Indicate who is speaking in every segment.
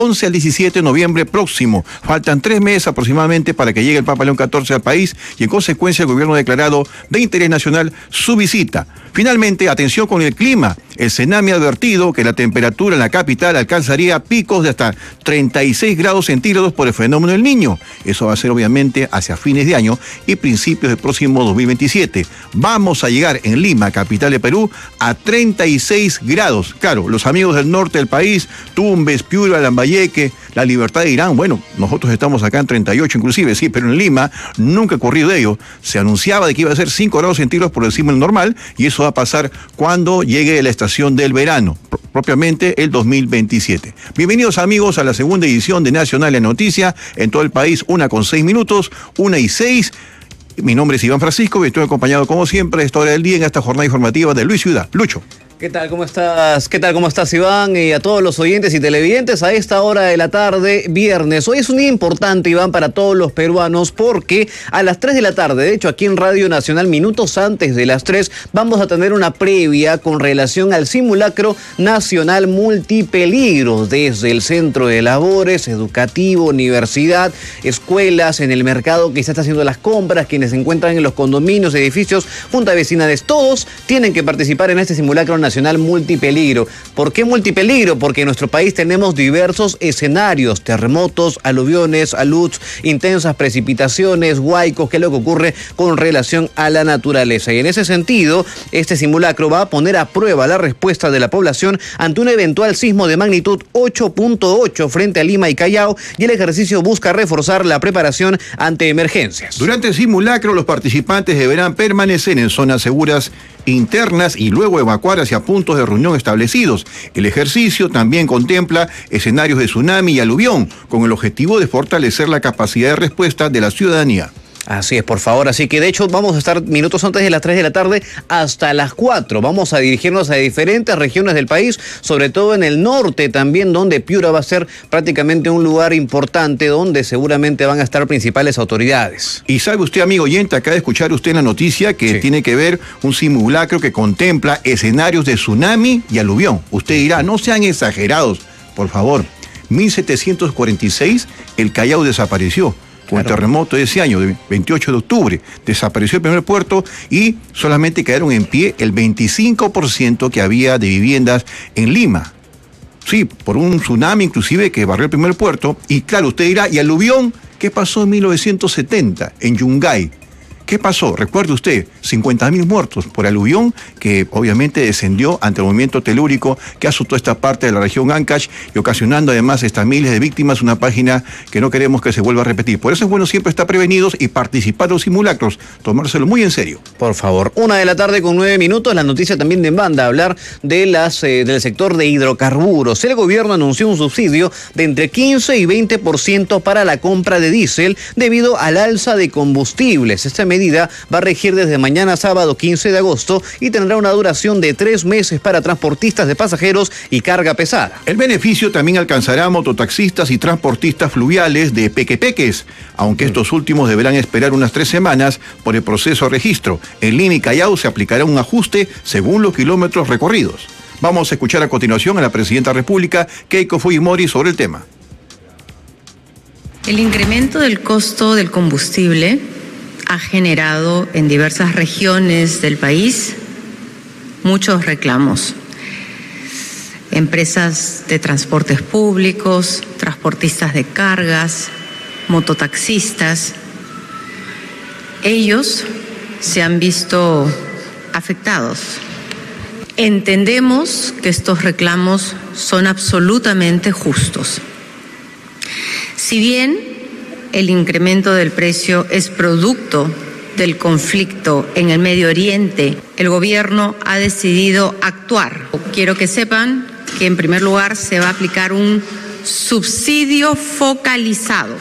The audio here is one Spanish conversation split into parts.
Speaker 1: 11 al 17 de noviembre próximo. Faltan 3 meses aproximadamente para que llegue el Papa León XIV al país y en consecuencia el gobierno ha declarado de interés nacional su visita. Finalmente, atención con el clima. El CENAMI ha advertido que la temperatura en la capital alcanzaría picos de hasta 36 grados centígrados por el fenómeno del Niño. Eso va a ser obviamente hacia fines de año y principios del próximo 2027. Vamos a llegar en Lima, capital de Perú, a 36 grados. Claro, los amigos del norte del país, Tumbes, Piura, Lambayeque, La Libertad dirán, bueno, nosotros estamos acá en 38 inclusive, sí, pero en Lima nunca ha ocurrido de ello. Se anunciaba de que iba a ser 5 grados centígrados por encima del normal y eso va a pasar cuando llegue la estación del verano, propiamente el 2027. Bienvenidos amigos a la segunda edición de Nacional en Noticia, en todo el país, 1:06, 1:06. Mi nombre es Iván Francisco y estoy acompañado como siempre a esta hora del día en esta jornada informativa de Luis Ciudad. Lucho.
Speaker 2: ¿Qué tal? ¿Cómo estás? ¿Qué tal? ¿Cómo estás, Iván? Y a todos los oyentes y televidentes a esta hora de la tarde, viernes. Hoy es un día importante, Iván, para todos los peruanos porque a las 3 de la tarde, de hecho aquí en Radio Nacional, minutos antes de las 3, vamos a tener una previa con relación al simulacro nacional multipeligros desde el Centro de Labores, Educativo, Universidad, escuelas, en el mercado que se está haciendo las compras, quienes se encuentran en los condominios, edificios, junta vecinales, todos tienen que participar en este simulacro nacional multipeligro. ¿Por qué multipeligro? Porque en nuestro país tenemos diversos escenarios, terremotos, aluviones, aluds, intensas precipitaciones, huaicos, que es lo que ocurre con relación a la naturaleza. Y en ese sentido, este simulacro va a poner a prueba la respuesta de la población ante un eventual sismo de magnitud 8.8 frente a Lima y Callao, y el ejercicio busca reforzar la preparación ante emergencias.
Speaker 1: Durante el simulacro, los participantes deberán permanecer en zonas seguras internas y luego evacuar hacia puntos de reunión establecidos. El ejercicio también contempla escenarios de tsunami y aluvión, con el objetivo de fortalecer la capacidad de respuesta de la ciudadanía.
Speaker 2: Así es, por favor. Así que de hecho vamos a estar minutos antes de las 3 de la tarde hasta las 4. Vamos a dirigirnos a diferentes regiones del país, sobre todo en el norte también, donde Piura va a ser prácticamente un lugar importante donde seguramente van a estar principales autoridades.
Speaker 1: Y sabe usted, amigo oyente, acaba de escuchar usted la noticia que tiene que ver un simulacro que contempla escenarios de tsunami y aluvión. Usted dirá, no sean exagerados, por favor. 1746, el Callao desapareció. Con el terremoto de ese año, de 28 de octubre, desapareció el primer puerto y solamente quedaron en pie el 25% que había de viviendas en Lima. Sí, por un tsunami inclusive que barrió el primer puerto. Y claro, usted dirá, ¿y aluvión? ¿Qué pasó en 1970 en Yungay? ¿Qué pasó? Recuerde usted, 50.000 muertos por aluvión que obviamente descendió ante el movimiento telúrico que azotó esta parte de la región Ancash y ocasionando además estas miles de víctimas, una página que no queremos que se vuelva a repetir. Por eso es bueno siempre estar prevenidos y participar en los simulacros, tomárselo muy en serio.
Speaker 2: Por favor, 1:09, la noticia también demanda hablar de del sector de hidrocarburos. El gobierno anunció un subsidio de entre 15 y 20% para la compra de diésel debido al alza de combustibles. Esta medida va a regir desde mañana sábado 15 de agosto y tendrá una duración de 3 meses para transportistas de pasajeros y carga pesada.
Speaker 1: El beneficio también alcanzará a mototaxistas y transportistas fluviales de pequepeques, aunque estos últimos deberán esperar unas 3 semanas por el proceso de registro. En Lima y Callao se aplicará un ajuste según los kilómetros recorridos. Vamos a escuchar a continuación a la Presidenta de la República, Keiko Fujimori, sobre el tema.
Speaker 3: El incremento del costo del combustible ha generado en diversas regiones del país muchos reclamos. Empresas de transportes públicos, transportistas de cargas, mototaxistas, ellos se han visto afectados. Entendemos que estos reclamos son absolutamente justos. Si bien el incremento del precio es producto del conflicto en el Medio Oriente, el gobierno ha decidido actuar. Quiero que sepan que en primer lugar se va a aplicar un subsidio focalizado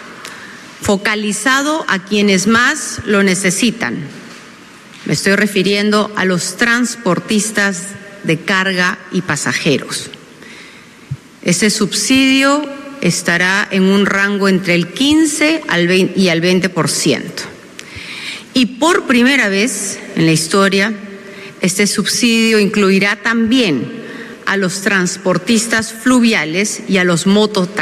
Speaker 3: a quienes más lo necesitan. Me estoy refiriendo a los transportistas de carga y pasajeros. Ese subsidio estará en un rango entre el 15 y al 20%. Y por primera vez en la historia, este subsidio incluirá también a los transportistas fluviales y a los mototaxistas.